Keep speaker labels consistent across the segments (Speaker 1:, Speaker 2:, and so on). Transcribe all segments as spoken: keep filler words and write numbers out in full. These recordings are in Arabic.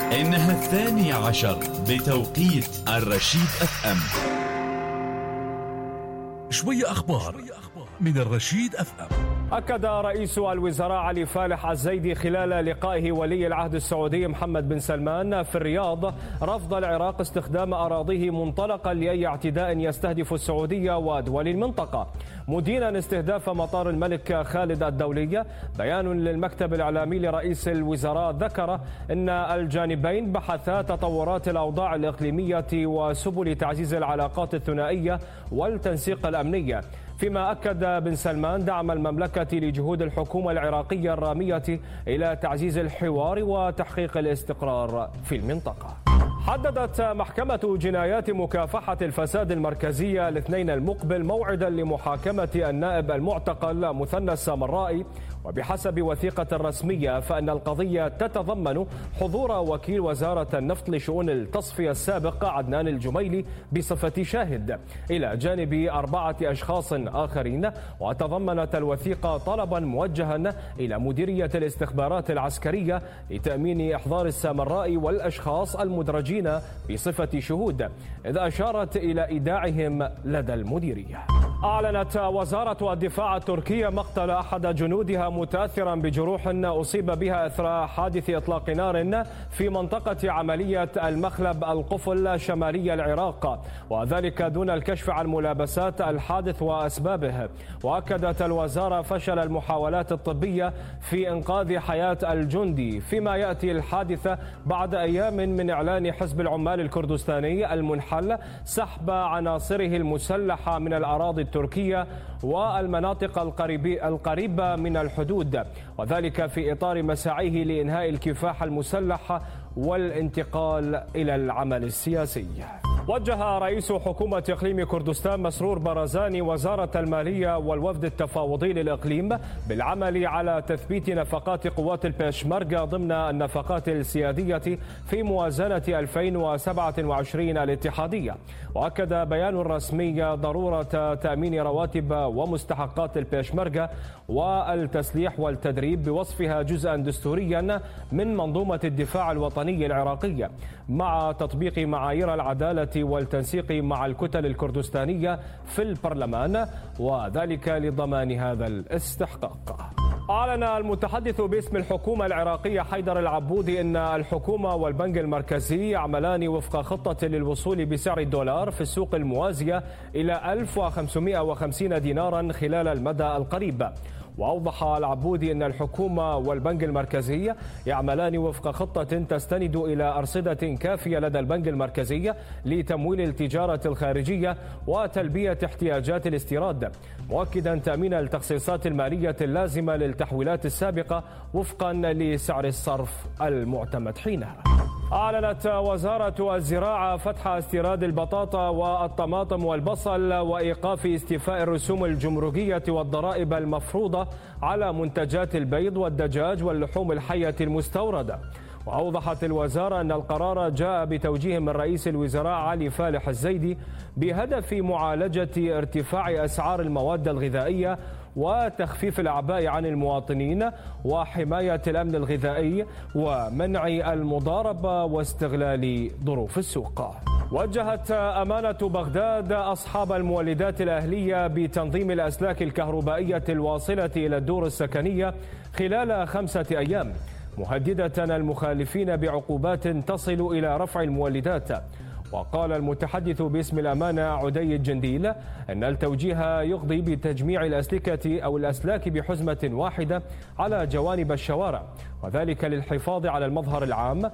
Speaker 1: إنها الثاني عشر بتوقيت الرشيد أف أم.
Speaker 2: شوية أخبار من الرشيد أف أم.
Speaker 3: أكد رئيس الوزراء علي فالح الزيدي خلال لقائه ولي العهد السعودي محمد بن سلمان في الرياض رفض العراق استخدام أراضيه منطلقا لأي اعتداء يستهدف السعودية ودول المنطقة، مدينا استهداف مطار الملك خالد الدولي. بيان للمكتب الإعلامي لرئيس الوزراء ذكر أن الجانبين بحثا تطورات الأوضاع الإقليمية وسبل تعزيز العلاقات الثنائية والتنسيق الأمني، فيما أكد بن سلمان دعم المملكة لجهود الحكومة العراقية الرامية إلى تعزيز الحوار وتحقيق الاستقرار في المنطقة. حددت محكمة جنايات مكافحة الفساد المركزية الاثنين المقبل موعدا لمحاكمة النائب المعتقل مثنى السامرائي، وبحسب وثيقة رسمية فإن القضية تتضمن حضور وكيل وزارة النفط لشؤون التصفية السابق عدنان الجميلي بصفة شاهد إلى جانب أربعة أشخاص آخرين. وتضمنت الوثيقة طلبا موجها إلى مديرية الاستخبارات العسكرية لتأمين إحضار السامرائي والأشخاص المدرجين بصفة شهود، إذا أشارت إلى إيداعهم لدى المديرية. أعلنت وزارة الدفاع التركية مقتل أحد جنودها متأثرا بجروح أصيب بها أثر حادث إطلاق نار في منطقة عملية المخلب القفل شمالي العراق، وذلك دون الكشف عن ملابسات الحادث وأسبابه. وأكدت الوزارة فشل المحاولات الطبية في إنقاذ حياة الجندي، فيما يأتي الحادث بعد أيام من إعلان حزب العمال الكردستاني المنحل سحب عناصره المسلحة من الأراضي التركية والمناطق القريبة من الحدود، وذلك في إطار مساعيه لإنهاء الكفاح المسلح والانتقال إلى العمل السياسي. وجه رئيس حكومة إقليم كردستان مسرور برزاني وزارة المالية والوفد التفاوضي للإقليم بالعمل على تثبيت نفقات قوات البيشمركة ضمن النفقات السيادية في موازنة ألفين وسبعة وعشرين الاتحادية. وأكد بيان رسمي ضرورة تأمين رواتب ومستحقات البيشمركة والتسليح والتدريب بوصفها جزءا دستوريا من منظومة الدفاع الوطني العراقية، مع تطبيق معايير العدالة والتنسيق مع الكتل الكردستانية في البرلمان، وذلك لضمان هذا الاستحقاق. أعلن المتحدث باسم الحكومة العراقية حيدر العبودي أن الحكومة والبنك المركزي يعملان وفق خطة للوصول بسعر الدولار في السوق الموازية إلى ألف وخمسمائة وخمسين دينارا خلال المدى القريب. وأوضح العبودي أن الحكومة والبنك المركزي يعملان وفق خطة تستند إلى أرصدة كافية لدى البنك المركزي لتمويل التجارة الخارجية وتلبية احتياجات الاستيراد، مؤكدا تأمين التخصيصات المالية اللازمة للتحويلات السابقة وفقا لسعر الصرف المعتمد حينها. أعلنت وزارة الزراعة فتح استيراد البطاطا والطماطم والبصل وإيقاف استيفاء الرسوم الجمركية والضرائب المفروضة على منتجات البيض والدجاج واللحوم الحية المستوردة. وأوضحت الوزارة أن القرار جاء بتوجيه من رئيس الوزراء علي فالح الزيدي بهدف معالجة ارتفاع أسعار المواد الغذائية وتخفيف الأعباء عن المواطنين وحماية الأمن الغذائي ومنع المضاربة واستغلال ظروف السوق. وجهت أمانة بغداد أصحاب المولدات الأهلية بتنظيم الأسلاك الكهربائية الواصلة إلى الدور السكنية خلال خمسة أيام، مهددة المخالفين بعقوبات تصل إلى رفع المولدات. وقال المتحدث باسم الأمانة عدي الجنديل أن التوجيه يقضي بتجميع الأسلكة أو الأسلاك بحزمة واحدة على جوانب الشوارع، وذلك للحفاظ على المظهر العام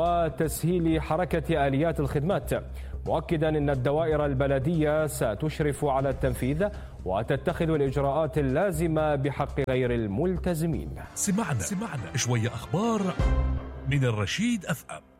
Speaker 3: وتسهيل حركة آليات الخدمات، مؤكدا أن الدوائر البلدية ستشرف على التنفيذ وتتخذ الإجراءات اللازمة بحق غير الملتزمين.
Speaker 2: سمعنا سمعنا شوية أخبار من الرشيد أف أم.